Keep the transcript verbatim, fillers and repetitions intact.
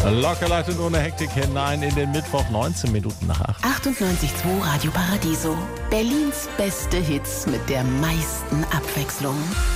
Locker leicht und ohne Hektik hinein in den Mittwoch, neunzehn Minuten nach acht. achtundneunzig Komma zwei Radio Paradiso. Berlins beste Hits mit der meisten Abwechslung.